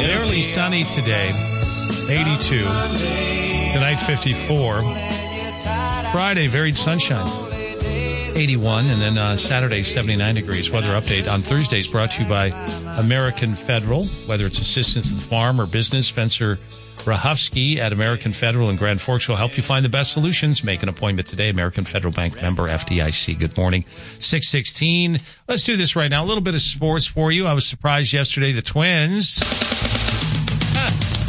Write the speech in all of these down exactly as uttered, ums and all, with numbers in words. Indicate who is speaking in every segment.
Speaker 1: Fairly sunny today. eighty-two. Tonight, fifty-four. Friday, varied sunshine. eighty-one. And then uh, Saturday, seventy-nine degrees. Weather update on Thursdays brought to you by American Federal. Whether it's assistance to the farm or business, Spencer Rahofsky at American Federal in Grand Forks will help you find the best solutions. Make an appointment today. American Federal Bank member F D I C. Good morning. six sixteen. Let's do this right now. A little bit of sports for you. I was surprised yesterday. The Twins huh.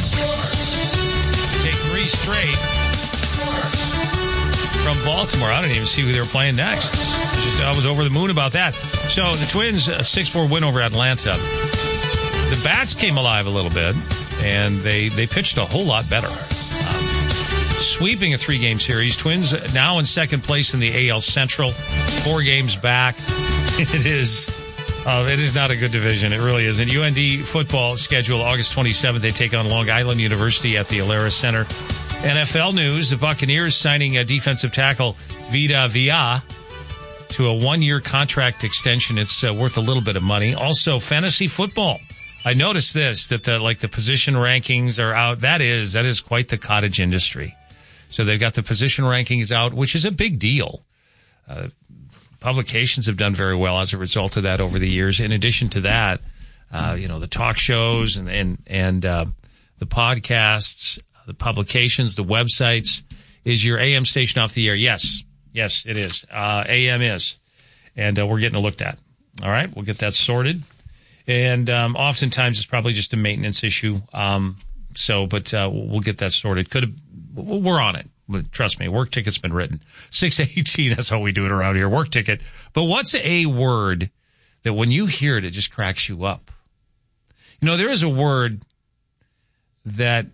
Speaker 1: take three straight from Baltimore. I didn't even see who they were playing next. Just, I was over the moon about that. So the Twins, a six four win over Atlanta. The bats came alive a little bit. And they, they pitched a whole lot better. Um, sweeping a three-game series. Twins now in second place in the A L Central. Four games back. It is uh, it is not a good division. It really isn't. U N D football schedule August twenty-seventh. They take on Long Island University at the Alara Center. N F L news. The Buccaneers signing a defensive tackle Vita Vea to a one-year contract extension. It's uh, worth a little bit of money. Also, fantasy football. I noticed this, that the, like the position rankings are out. That is, that is quite the cottage industry. So they've got the position rankings out, which is a big deal. Uh, publications have done very well as a result of that over the years. In addition to that, uh, you know, the talk shows and, and, and, uh, the podcasts, the publications, the websites. Is your A M station off the air? Yes. Yes, it is. Uh, A M is. And, uh, we're getting it looked at. All right. We'll get that sorted. And um, oftentimes it's probably just a maintenance issue. Um, so, but uh, we'll get that sorted. Could have, we're on it. Trust me, work ticket's been written. six eighteen, that's how we do it around here. Work ticket. But what's a word that when you hear it, it just cracks you up? You know, there is a word that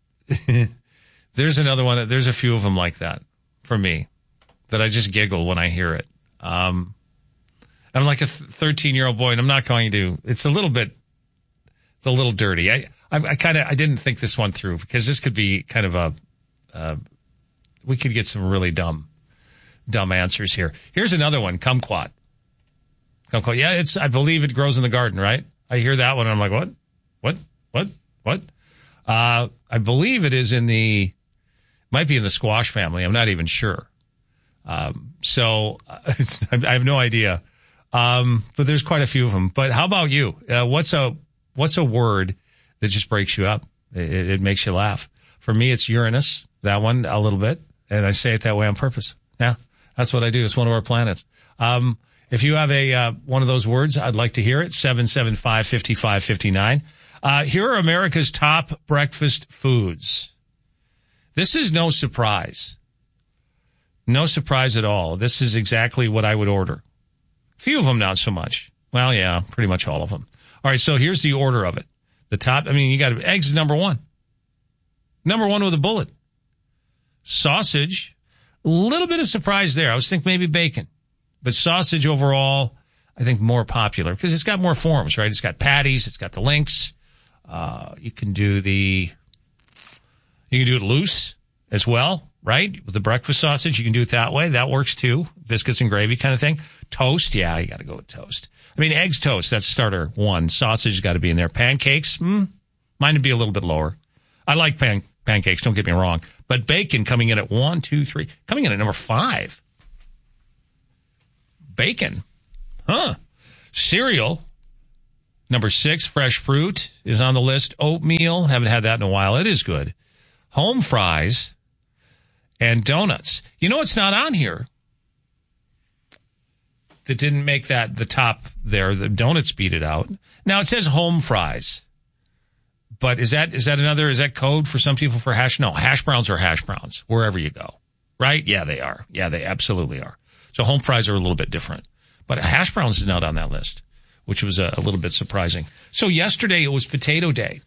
Speaker 1: there's another one. There's a few of them like that for me that I just giggle when I hear it. Um, I'm like a thirteen-year-old boy, and I'm not going to. It's a little bit, it's a little dirty. I, I, I kind of, I didn't think this one through because this could be kind of a, uh, we could get some really dumb, dumb answers here. Here's another one: kumquat. Kumquat. Yeah, it's. I believe it grows in the garden, right? I hear that one, and I'm like, what, what, what, what? Uh, I believe it is in the, might be in the squash family. I'm not even sure. Um, so I have no idea. Um, but there's quite a few of them. But how about you? Uh, what's a, what's a word that just breaks you up? It, it makes you laugh. For me, it's Uranus, that one a little bit. And I say it that way on purpose. Yeah, that's what I do. It's one of our planets. Um, if you have a, uh, one of those words, I'd like to hear it. seven seven five, five five five nine. Uh, here are America's top breakfast foods. This is no surprise. No surprise at all. This is exactly what I would order. Few of them, not so much. Well, yeah, pretty much all of them. All right, so here's the order of it. The top, I mean, you got eggs is number one. Number one with a bullet. Sausage, a little bit of surprise there. I was thinking maybe bacon. But sausage overall, I think more popular because it's got more forms, right? It's got patties, it's got the links. Uh, you can do the, you can do it loose as well, right? With the breakfast sausage, you can do it that way. That works too. Biscuits and gravy kind of thing. Toast, yeah, you got to go with toast. I mean, eggs toast, that's starter one. Sausage has got to be in there. Pancakes, hmm, mine would be a little bit lower. I like pan- pancakes, don't get me wrong. But bacon coming in at one, two, three, coming in at number five. Bacon, huh? Cereal, number six. Fresh fruit is on the list. Oatmeal, haven't had that in a while. It is good. Home fries and donuts. You know what's not on here? That didn't make that the top there. The donuts beat it out. Now it says home fries. But is that, is that another, is that code for some people for hash? No, hash browns are hash browns wherever you go. Right? Yeah, they are. Yeah, they absolutely are. So home fries are a little bit different. But hash browns is not on that list, which was a, a little bit surprising. So yesterday it was potato day.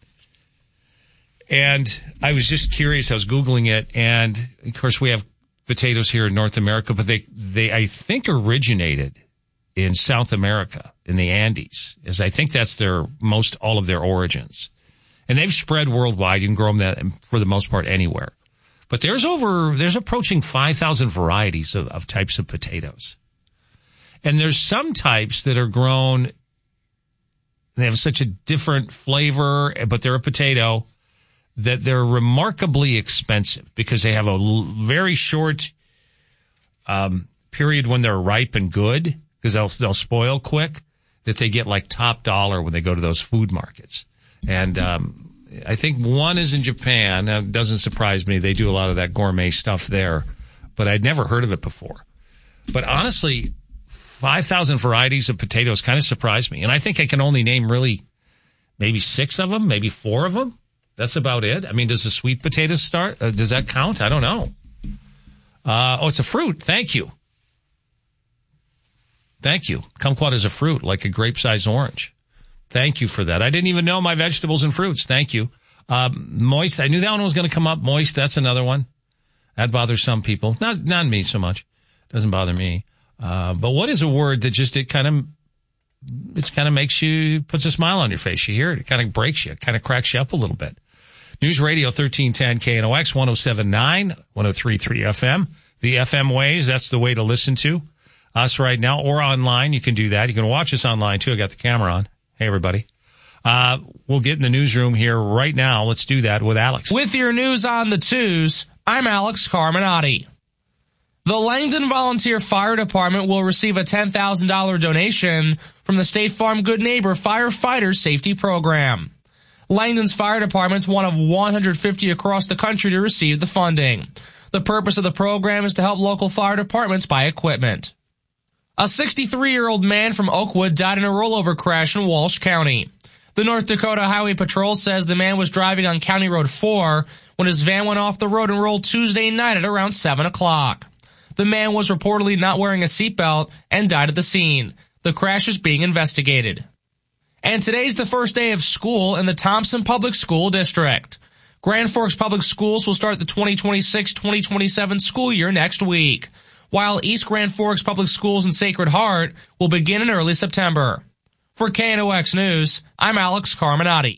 Speaker 1: And I was just curious. I was Googling it. And of course we have potatoes here in North America, but they, they, I think originated in South America, in the Andes, is I think that's their, most, all of their origins. And they've spread worldwide. You can grow them that, for the most part anywhere. But there's over, there's approaching five thousand varieties of, of types of potatoes. And there's some types that are grown They have such a different flavor, but they're a potato, that they're remarkably expensive because they have a l- very short um, period when they're ripe and good, because they'll, they'll spoil quick, that they get like top dollar when they go to those food markets. And um, I think one is in Japan. Now, it doesn't surprise me. They do a lot of that gourmet stuff there, but I'd never heard of it before. But honestly, five thousand varieties of potatoes kind of surprised me. And I think I can only name really maybe six of them, maybe four of them. That's about it. I mean, does the sweet potato start? Uh, does that count? I don't know. Uh, oh, it's a fruit. Thank you. Thank you. Kumquat is a fruit, like a grape-sized orange. Thank you for that. I didn't even know my vegetables and fruits. Thank you. Um, moist. I knew that one was going to come up. Moist. That's another one. That bothers some people. Not, not me so much. Doesn't bother me. Uh, but what is a word that just, it kind of, it kind of makes you, puts a smile on your face. You hear it. It kind of breaks you. It kind of cracks you up a little bit. News Radio thirteen ten K N O X, one oh seven point nine, one oh three point three F M. The F M ways, that's the way to listen to us right now, or online. You can do that. You can watch us online too. I got the camera on. Hey, everybody. Uh, we'll get in the newsroom here right now. Let's do that with Alex.
Speaker 2: With your news on the twos, I'm Alex Carminati. The Langdon Volunteer Fire Department will receive a ten thousand dollars donation from the State Farm Good Neighbor Firefighter Safety Program. Langdon's fire department's one of one hundred fifty across the country to receive the funding. The purpose of the program is to help local fire departments buy equipment. A sixty-three-year-old man from Oakwood died in a rollover crash in Walsh County. The North Dakota Highway Patrol says the man was driving on County Road four when his van went off the road and rolled Tuesday night at around seven o'clock. The man was reportedly not wearing a seatbelt and died at the scene. The crash is being investigated. And today's the first day of school in the Thompson Public School District. Grand Forks Public Schools will start the twenty twenty-six twenty twenty-seven school year next week, while East Grand Forks Public Schools and Sacred Heart will begin in early September. For K N O X News, I'm Alex Carminati.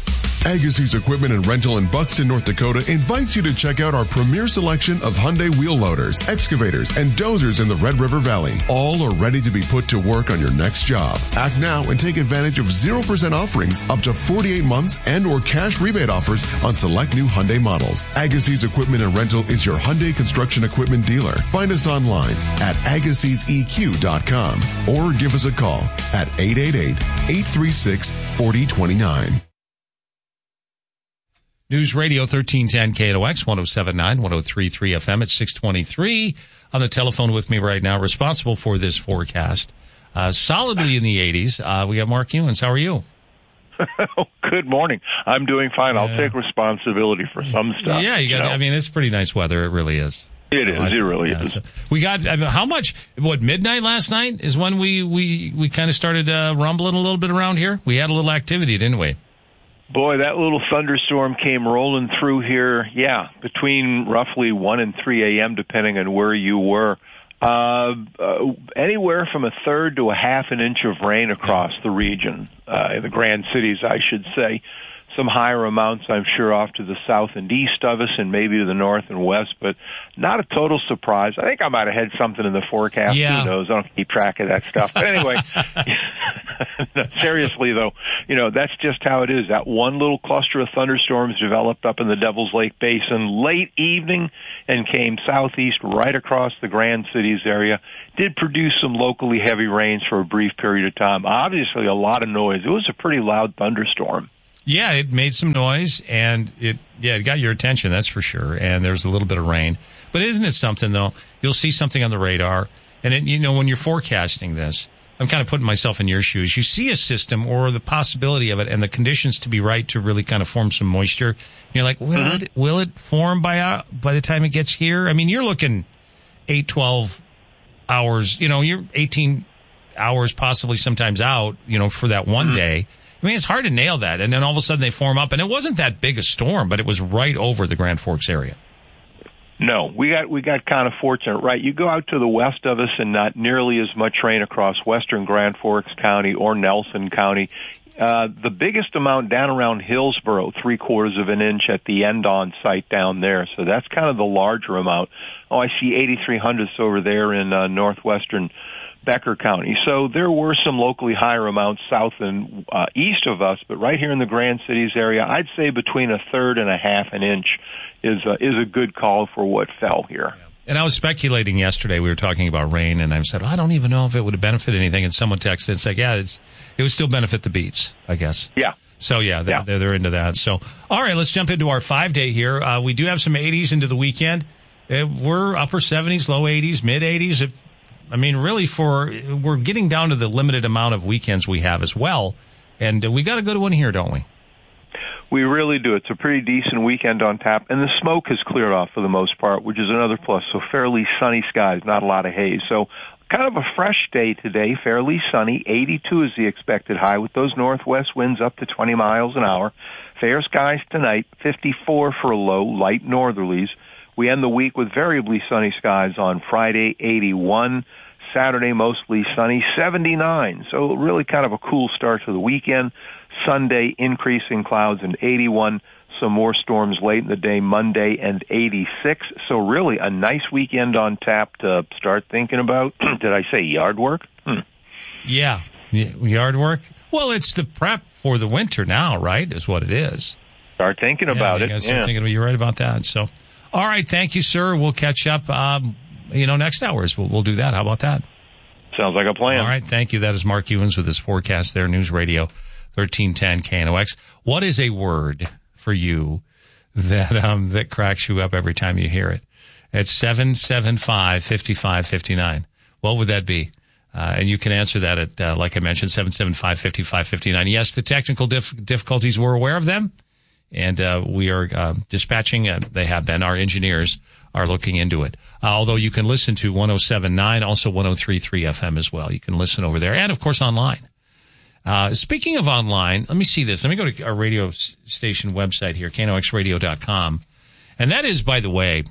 Speaker 3: Agassiz Equipment and Rental in Buxton, North Dakota invites you to check out our premier selection of Hyundai wheel loaders, excavators, and dozers in the Red River Valley. All are ready to be put to work on your next job. Act now and take advantage of zero percent offerings up to forty-eight months and or cash rebate offers on select new Hyundai models. Agassiz Equipment and Rental is your Hyundai construction equipment dealer. Find us online at agassiz e q dot com or give us a call at eight eight eight, eight three six, four zero two nine.
Speaker 1: News Radio thirteen ten K N O X, one oh seven point nine, one oh three point three F M at six twenty-three. On the telephone with me right now, responsible for this forecast, uh, solidly in the eighties. Uh, we got Mark Ewens. How are you?
Speaker 4: Good morning. I'm doing fine. I'll
Speaker 1: uh,
Speaker 4: take responsibility for some stuff.
Speaker 1: Yeah, you got. You know? I mean, it's pretty nice weather. It really is.
Speaker 4: It is. It really
Speaker 1: yeah,
Speaker 4: is.
Speaker 1: So we got I mean, how much? What, midnight last night is when we we we kind of started uh, rumbling a little bit around here. We had a little activity, didn't we?
Speaker 4: Boy, that little thunderstorm came rolling through here, yeah, between roughly one and three a.m., depending on where you were. Uh, uh, anywhere from a third to a half an inch of rain across the region, uh, the Grand Cities, I should say. Some higher amounts, I'm sure, off to the south and east of us and maybe to the north and west, but not a total surprise. I think I might have had something in the forecast.
Speaker 1: Yeah.
Speaker 4: Who knows? I don't keep track of that stuff. But anyway, no, seriously, though, you know, that's just how it is. That one little cluster of thunderstorms developed up in the Devil's Lake Basin late evening and came southeast right across the Grand Cities area. Did produce some locally heavy rains for a brief period of time. Obviously, a lot of noise. It was a pretty loud thunderstorm.
Speaker 1: Yeah, it made some noise, and it yeah it got your attention, that's for sure. And there was a little bit of rain. But isn't it something, though? You'll see something on the radar, and it, you know, when you're forecasting this, I'm kind of putting myself in your shoes. You see a system or the possibility of it and the conditions to be right to really kind of form some moisture. And you're like, will mm-hmm. it will it form by uh, by the time it gets here? I mean, you're looking eight, twelve hours, you know, you're eighteen hours possibly sometimes out, you know, for that one mm-hmm. day. I mean, it's hard to nail that. And then all of a sudden they form up, and it wasn't that big a storm, but it was right over the Grand Forks area.
Speaker 4: No, we got we got kind of fortunate, right? You go out to the west of us and not nearly as much rain across western Grand Forks County or Nelson County. Uh, the biggest amount down around Hillsboro, three quarters of an inch at the end-on site down there. So that's kind of the larger amount. Oh, I see eighty-three hundredths over there in uh, northwestern Becker County. So there were some locally higher amounts south and uh, east of us, but right here in the Grand Cities area, I'd say between a third and a half an inch is uh, is a good call for what fell here.
Speaker 1: And I was speculating yesterday. We were talking about rain, and I said, I don't even know if it would have benefited anything. And someone texted and said, yeah, it's, it would still benefit the beets, I guess.
Speaker 4: Yeah.
Speaker 1: So, yeah, they're, yeah. they're into that. So, all right, let's jump into our five-day here. Uh, we do have some eighties into the weekend. Uh, we're upper seventies, low eighties, mid-eighties. If, I mean, really, for we're getting down to the limited amount of weekends we have as well. And uh, we got a good one here, don't we?
Speaker 4: We really do. It's a pretty decent weekend on tap, and the smoke has cleared off for the most part, which is another plus. So fairly sunny skies, not a lot of haze. So kind of a fresh day today, fairly sunny. eighty-two is the expected high with those northwest winds up to twenty miles an hour. Fair skies tonight, fifty-four for a low, light northerlies. We end the week with variably sunny skies on Friday, eighty-one. Saturday, mostly sunny, seventy-nine. So really kind of a cool start to the weekend. Sunday, increasing clouds and eighty-one. Some more storms late in the day, Monday, and eighty-six. So really a nice weekend on tap to start thinking about. Did I say yard work? Hmm.
Speaker 1: Yeah, yard work. Well, it's the prep for the winter now, right, is what it is.
Speaker 4: Start thinking about
Speaker 1: yeah,
Speaker 4: it.
Speaker 1: You
Speaker 4: start
Speaker 1: yeah. thinking, you're right about that. So, all right, thank you, sir. We'll catch up, um, you know, next hours. We'll, we'll do that. How about that?
Speaker 4: Sounds like a plan.
Speaker 1: All right, thank you. That is Mark Ewens with his forecast there, News Radio thirteen ten K N O X. What is a word for you that um that cracks you up every time you hear it? It's seven seven five, five five five nine. What would that be? Uh, and you can answer that at, uh, like I mentioned, seven seven five, five five five nine. Yes, the technical dif- difficulties, we're aware of them, and uh, we are uh, dispatching, uh, they have been, our engineers are looking into it. Uh, although you can listen to one oh seven point nine, also one oh three point three F M as well. You can listen over there, and of course online. Uh, speaking of online, let me see this. Let me go to our radio s- station website here, K N O X radio dot com. And that is, by the way,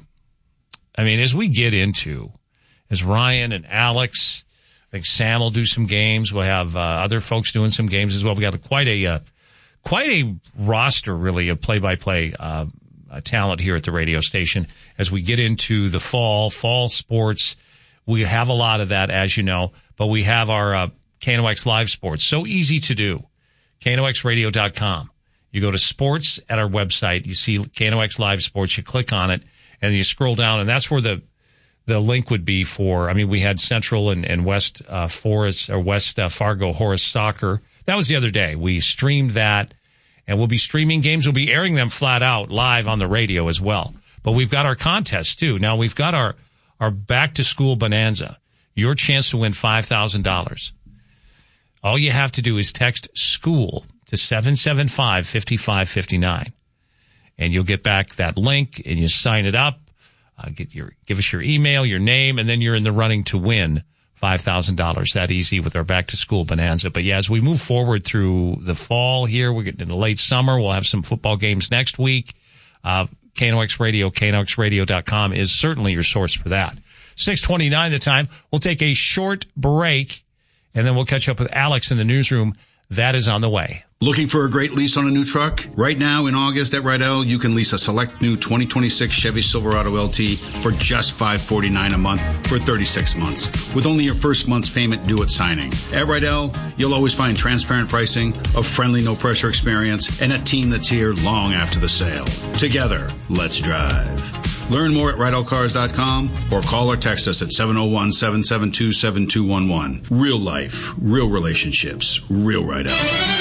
Speaker 1: I mean, as we get into, as Ryan and Alex, I think Sam will do some games. We'll have uh, other folks doing some games as well. We got a, quite a uh, quite a roster, really, of play-by-play uh, uh, talent here at the radio station. As we get into the fall, fall sports, we have a lot of that, as you know. But we have our uh, K N O X Live Sports. So easy to do. K N O X radio dot com. You go to sports at our website. You see K N O X Live Sports. You click on it, and you scroll down, and that's where the the link would be for. I mean, we had Central and, and West uh, Forest or West uh, Fargo Horace Soccer. That was the other day. We streamed that, and we'll be streaming games. We'll be airing them flat out live on the radio as well. But we've got our contests too. Now we've got our our back to school bonanza. Your chance to win five thousand dollars. All you have to do is text school to seven seven five, five five five nine, and you'll get back that link, and you sign it up. Uh, get your, give us your email, your name, and then you're in the running to win five thousand dollars. That easy with our back to school bonanza. But yeah, as we move forward through the fall here, we're getting into late summer. We'll have some football games next week. Uh, K N O X Radio, K N O X radio dot com is certainly your source for that. six twenty-nine the time. We'll take a short break, and then we'll catch up with Alex in the newsroom. That is on the way.
Speaker 5: Looking for a great lease on a new truck? Right now in August at Rydell, you can lease a select new twenty twenty-six Chevy Silverado L T for just five hundred forty-nine dollars a month for thirty-six months, with only your first month's payment due at signing. At Rydell, you'll always find transparent pricing, a friendly, no-pressure experience, and a team that's here long after the sale. Together, let's drive. Learn more at Rydell Cars dot com or call or text us at seven oh one, seven seven two, seven two one one. Real life, real relationships, real Rydell.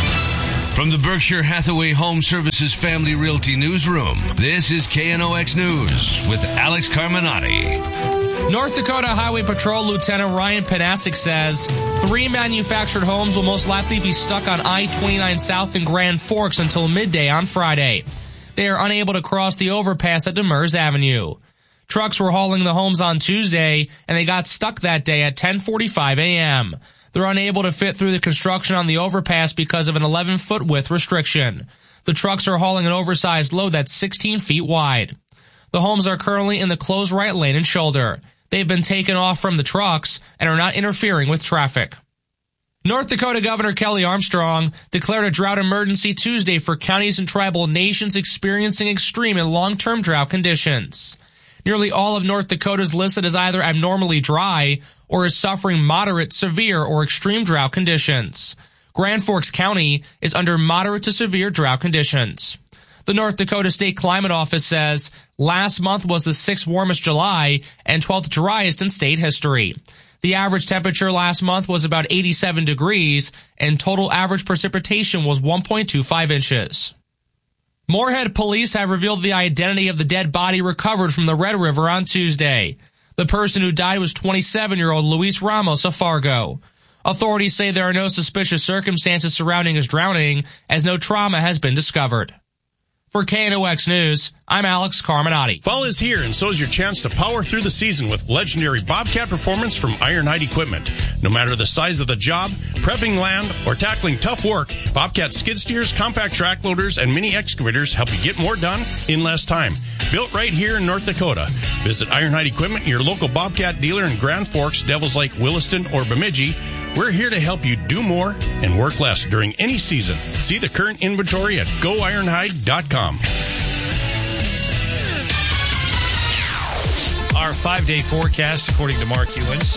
Speaker 6: From the Berkshire Hathaway Home Services Family Realty Newsroom, this is K N O X News with Alex Carminati.
Speaker 2: North Dakota Highway Patrol Lieutenant Ryan Panasic says three manufactured homes will most likely be stuck on I twenty-nine South in Grand Forks until midday on Friday. They are unable to cross the overpass at Demers Avenue. Trucks were hauling the homes on Tuesday, and they got stuck that day at ten forty-five a.m. They're unable to fit through the construction on the overpass because of an eleven-foot width restriction. The trucks are hauling an oversized load that's sixteen feet wide. The homes are currently in the closed right lane and shoulder. They've been taken off from the trucks and are not interfering with traffic. North Dakota Governor Kelly Armstrong declared a drought emergency Tuesday for counties and tribal nations experiencing extreme and long-term drought conditions. Nearly all of North Dakota is listed as either abnormally dry or is suffering moderate, severe, or extreme drought conditions. Grand Forks County is under moderate to severe drought conditions. The North Dakota State Climate Office says last month was the sixth warmest July and twelfth driest in state history. The average temperature last month was about eighty-seven degrees, and total average precipitation was one point two five inches. Moorhead police have revealed the identity of the dead body recovered from the Red River on Tuesday. The person who died was twenty-seven-year-old Luis Ramos of Fargo. Authorities say there are no suspicious circumstances surrounding his drowning, as no trauma has been discovered. For K N O X News, I'm Alex Carminati.
Speaker 7: Fall is here, and so is your chance to power through the season with legendary Bobcat performance from Ironhide Equipment. No matter the size of the job, prepping land, or tackling tough work, Bobcat skid steers, compact track loaders, and mini excavators help you get more done in less time. Built right here in North Dakota. Visit Ironhide Equipment, your local Bobcat dealer in Grand Forks, Devils Lake, Williston, or Bemidji. We're here to help you do more and work less during any season. See the current inventory at go ironhide dot com.
Speaker 1: Our five-day forecast, according to Mark Ewens,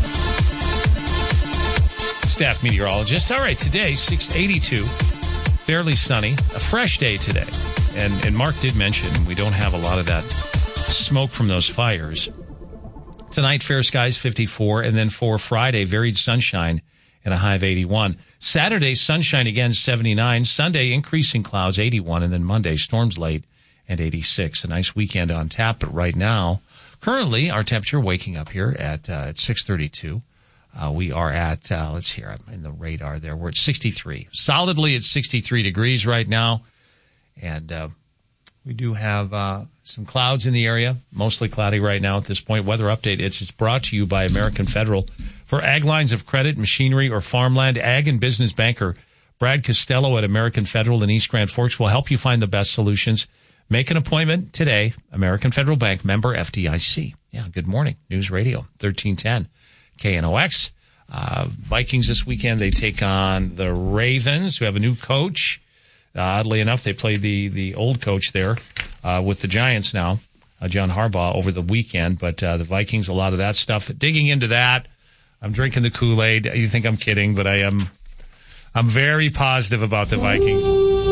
Speaker 1: staff meteorologist. All right, today, six eighty-two, fairly sunny, a fresh day today. And, and Mark did mention we don't have a lot of that smoke from those fires. Tonight, fair skies, fifty-four, and then for Friday, varied sunshine and a high of eighty-one. Saturday, sunshine again, seventy-nine. Sunday, increasing clouds, eighty-one, and then Monday, storms late and eighty-six. A nice weekend on tap, but right now, currently, our temperature waking up here at uh, at six thirty-two. Uh, we are at, uh, let's hear, I'm in the radar there, we're at sixty-three. Solidly at sixty-three degrees right now, and uh we do have uh, some clouds in the area, mostly cloudy right now at this point. Weather update, it's, it's brought to you by American Federal. For ag lines of credit, machinery, or farmland, ag and business banker Brad Costello at American Federal in East Grand Forks will help you find the best solutions. Make an appointment today. American Federal Bank, member F D I C. Yeah, good morning. News Radio, thirteen ten K N O X. Uh, Vikings this weekend, they take on the Ravens, who have a new coach. Uh, oddly enough, they played the, the old coach there uh, with the Giants now, uh, John Harbaugh, over the weekend. But uh, the Vikings, a lot of that stuff. Digging into that, I'm drinking the Kool-Aid. You think I'm kidding, but I am I'm very positive about the Vikings.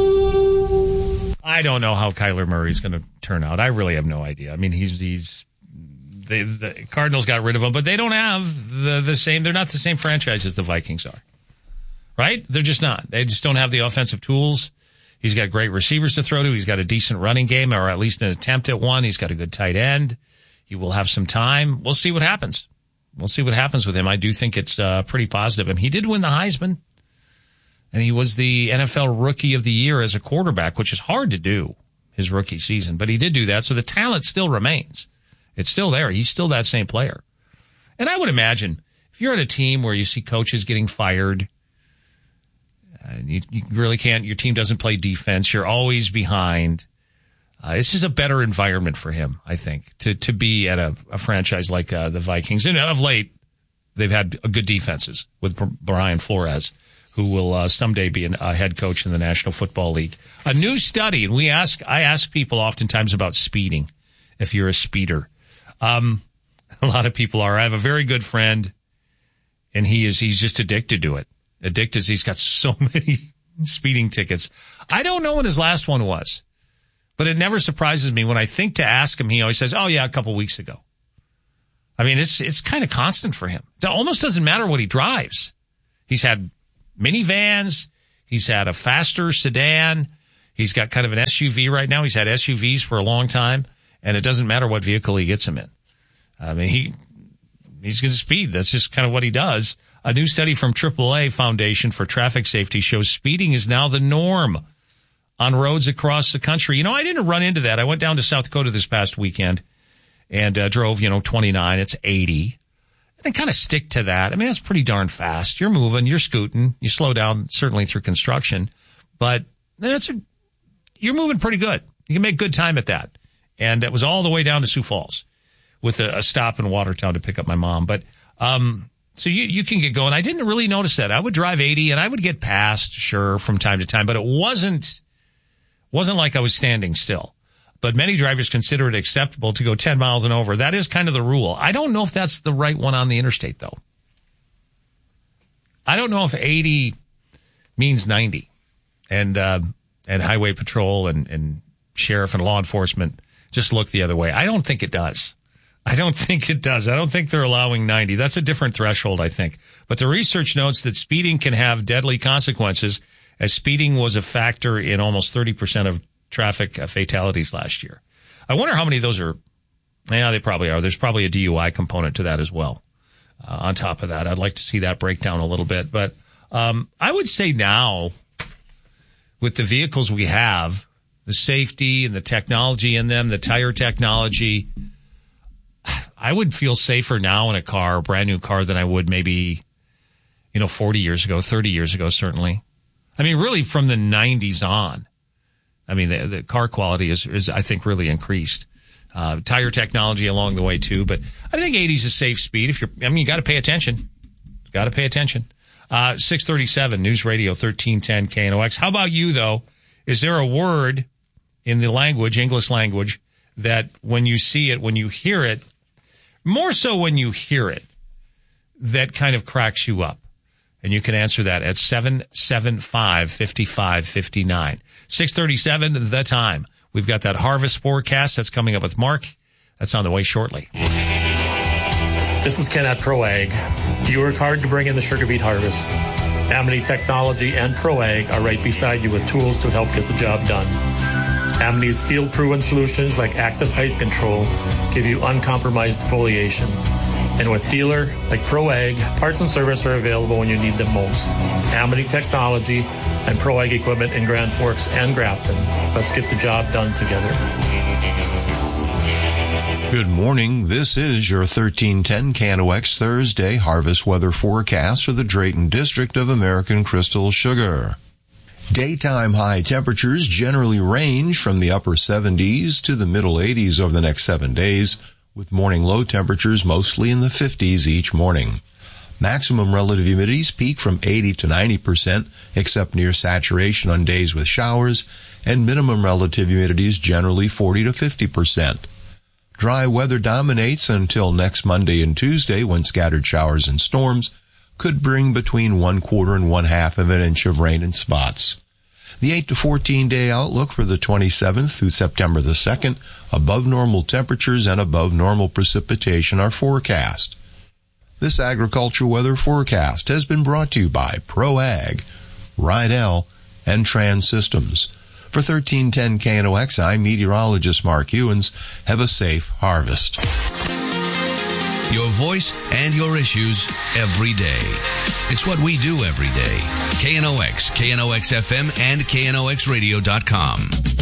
Speaker 1: I don't know how Kyler Murray's going to turn out. I really have no idea. I mean, he's he's they, the Cardinals got rid of him, but they don't have the the same. They're not the same franchise as the Vikings are, right? They're just not. They just don't have the offensive tools. He's got great receivers to throw to. He's got a decent running game, or at least an attempt at one. He's got a good tight end. He will have some time. We'll see what happens. We'll see what happens with him. I do think it's uh, pretty positive. And he did win the Heisman, and he was the N F L Rookie of the Year as a quarterback, which is hard to do his rookie season. But he did do that, so the talent still remains. It's still there. He's still that same player. And I would imagine if you're at a team where you see coaches getting fired, and you, you really can't, your team doesn't play defense, you're always behind. Uh, it's just a better environment for him, I think, to, to be at a, a franchise like uh, the Vikings. And of late, they've had good defenses with Brian Flores, who will uh, someday be an, a head coach in the National Football League. A new study, and we ask, I ask people oftentimes about speeding, if you're a speeder. Um, a lot of people are. I have a very good friend, and he is, he's just addicted to it. Addicted, he's got so many speeding tickets. I don't know what his last one was, but it never surprises me when I think to ask him. He always says, "Oh yeah, a couple weeks ago." I mean, it's it's kind of constant for him. It almost doesn't matter what he drives. He's had minivans. He's had a faster sedan. He's got kind of an S U V right now. He's had S U Vs for a long time, and it doesn't matter what vehicle he gets him in. I mean, he he's going to speed. That's just kind of what he does. A new study from triple A Foundation for Traffic Safety shows speeding is now the norm on roads across the country. You know, I didn't run into that. I went down to South Dakota this past weekend and uh, drove, you know, twenty-nine. It's eighty. And I kind of stick to that. I mean, that's pretty darn fast. You're moving, you're scooting. You slow down, certainly through construction. But that's a, you're moving pretty good. You can make good time at that. And that was all the way down to Sioux Falls with a, a stop in Watertown to pick up my mom. But um So you, you can get going. I didn't really notice that. I would drive eighty and I would get past, sure, from time to time, but it wasn't, wasn't like I was standing still. but many drivers consider it acceptable to go ten miles and over. That is kind of the rule. I don't know if that's the right one on the interstate, though. I don't know if eighty means ninety. And uh, and highway patrol and, and sheriff and law enforcement just look the other way. I don't think it does. I don't think it does. I don't think they're allowing ninety. That's a different threshold, I think. But the research notes that speeding can have deadly consequences, as speeding was a factor in almost thirty percent of traffic fatalities last year. I wonder how many of those are, yeah, they probably are. There's probably a D U I component to that as well. Uh, on top of that, I'd like to see that break down a little bit. But um, I would say now, with the vehicles we have, the safety and the technology in them, the tire technology, I would feel safer now in a car, a brand new car, than I would maybe, you know, forty years ago, thirty years ago, certainly. I mean, really from the nineties on. I mean, the, the car quality is, is, I think, really increased. Uh, tire technology along the way, too. But I think eighty is a safe speed. If you're, I mean, you got to pay attention. Got to pay attention. Uh, six thirty-seven, News Radio thirteen ten K N O X. How about you, though? Is there a word in the language, English language, that when you see it, when you hear it, more so when you hear it, that kind of cracks you up? And you can answer that at seven seven five, five five five nine. six thirty-seven, the time. We've got that harvest forecast that's coming up with Mark. That's on the way shortly.
Speaker 8: This is Ken at ProAg. You work hard to bring in the sugar beet harvest. Amity Technology and ProAg are right beside you with tools to help get the job done. Amity's field-proven solutions like active height control give you uncompromised foliation. And with dealer like ProAg, parts and service are available when you need them most. Amity Technology and ProAg equipment in Grand Forks and Grafton. Let's get the job done together.
Speaker 9: Good morning. This is your thirteen ten K N O X Thursday harvest weather forecast for the Drayton District of American Crystal Sugar. Daytime high temperatures generally range from the upper seventies to the middle eighties over the next seven days, with morning low temperatures mostly in the fifties each morning. Maximum relative humidities peak from eighty to ninety percent, except near saturation on days with showers, and minimum relative humidities generally forty to fifty percent. Dry weather dominates until next Monday and Tuesday, when scattered showers and storms could bring between one quarter and one half of an inch of rain in spots. The eight to fourteen day outlook for the twenty-seventh through September the second, above normal temperatures and above normal precipitation are forecast. This agricultural weather forecast has been brought to you by ProAg, Rydell, and Trans Systems. For thirteen ten K N O X, I'm meteorologist Mark Ewens. Have a safe harvest.
Speaker 6: Your voice and your issues every day. It's what we do every day. K N O X, K N O X F M, and K N O X radio dot com.